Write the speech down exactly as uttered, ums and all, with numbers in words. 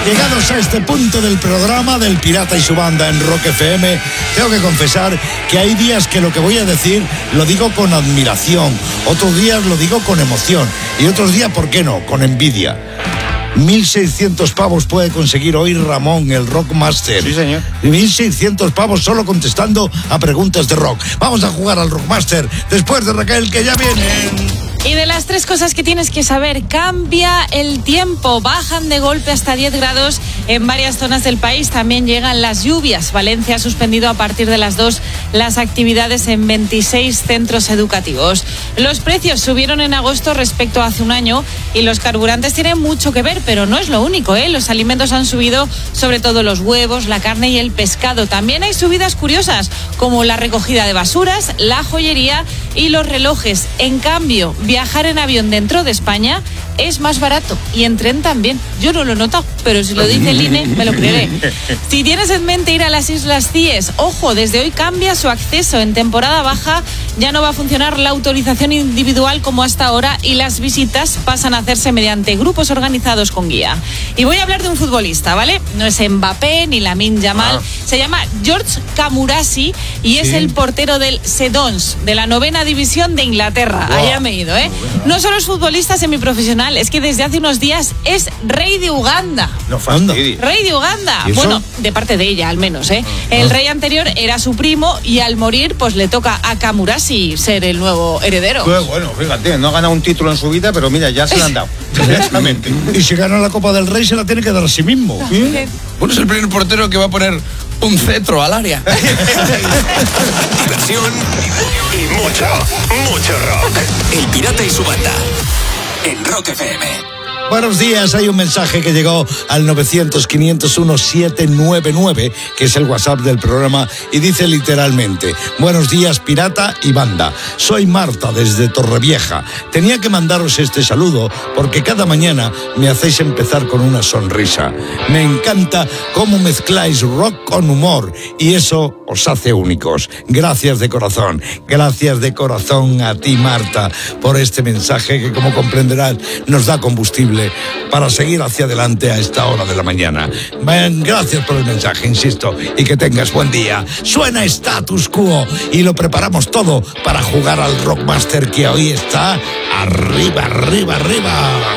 Llegados a este punto del programa del Pirata y su banda en Rock F M, tengo que confesar que hay días que lo que voy a decir lo digo con admiración, otros días lo digo con emoción y otros días, ¿por qué no?, con envidia. mil seiscientos pavos puede conseguir hoy Ramón, el Rockmaster. Sí, señor. mil seiscientos pavos solo contestando a preguntas de rock. Vamos a jugar al Rockmaster después de Raquel, que ya viene. Y de las tres cosas que tienes que saber, cambia el tiempo, bajan de golpe hasta diez grados en varias zonas del país, también llegan las lluvias. Valencia ha suspendido a partir de las dos las actividades en veintiséis centros educativos. Los precios subieron en agosto respecto a hace un año y los carburantes tienen mucho que ver, pero no es lo único, ¿eh? Los alimentos han subido, sobre todo los huevos, la carne y el pescado. También hay subidas curiosas, como la recogida de basuras, la joyería y los relojes. En cambio, viajar en avión dentro de España es más barato y en tren también. Yo no lo he notado, pero si lo dice el I N E, me lo creeré. Si tienes en mente ir a las Islas Cíes, ojo, desde hoy cambia su acceso. En temporada baja ya no va a funcionar la autorización individual como hasta ahora y las visitas pasan a hacerse mediante grupos organizados con guía. Y voy a hablar de un futbolista, ¿vale? No es Mbappé ni Lamine Yamal. Ah. Se llama George Camurasi y es sí. el portero del Sedons, de la novena división de Inglaterra. Wow. Allá me he ido, ¿eh? No solo es futbolista semiprofesional, es que desde hace unos días es rey de Uganda. No fanda. Rey de Uganda. Bueno, de parte de ella al menos, ¿eh? Ah. El rey anterior era su primo y al morir pues le toca a Camurasi ser el nuevo heredero. Pues bueno, fíjate, no ha ganado un título en su vida, pero mira, ya se lo han dado. Directamente. Y si gana la Copa del Rey se la tiene que dar a sí mismo. ¿Sí? Bueno, es el primer portero que va a poner un cetro al área. Diversión y mucho, mucho rock. El Pirata y su banda en Rock F M. Buenos días, hay un mensaje que llegó al novecientos, quinientos uno, setecientos noventa y nueve, que es el WhatsApp del programa, y dice literalmente: buenos días, Pirata y banda. Soy Marta desde Torrevieja. Tenía que mandaros este saludo porque cada mañana me hacéis empezar con una sonrisa. Me encanta cómo mezcláis rock con humor y eso os hace únicos. Gracias de corazón. Gracias de corazón a ti, Marta, por este mensaje que, como comprenderás, nos da combustible para seguir hacia adelante a esta hora de la mañana. Gracias por el mensaje, insisto, y que tengas buen día. Suena Status Quo y lo preparamos todo para jugar al Rockmaster, que hoy está arriba, arriba, arriba.